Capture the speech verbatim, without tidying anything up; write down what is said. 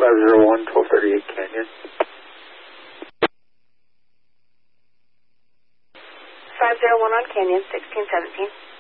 five zero one, twelve thirty-eight Canyon. five zero one on Canyon, sixteen seventeen.